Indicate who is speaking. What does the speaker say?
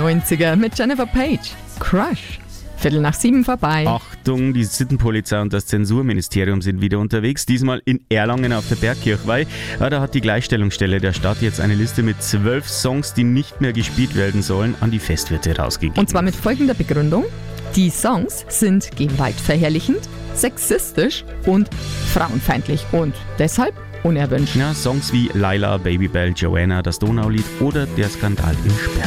Speaker 1: 90er mit Jennifer Page. Crush. 6:15 vorbei.
Speaker 2: Achtung, die Sittenpolizei und das Zensurministerium sind wieder unterwegs. Diesmal in Erlangen auf der Bergkirchweih. Ja, da hat die Gleichstellungsstelle der Stadt jetzt eine Liste mit 12 Songs, die nicht mehr gespielt werden sollen, an die Festwirte rausgegeben.
Speaker 1: Und zwar mit folgender Begründung. Die Songs sind gewaltverherrlichend, sexistisch und frauenfeindlich und deshalb unerwünscht.
Speaker 2: Ja, Songs wie Laila, Babybel, Joanna, das Donaulied oder der Skandal im Sperr.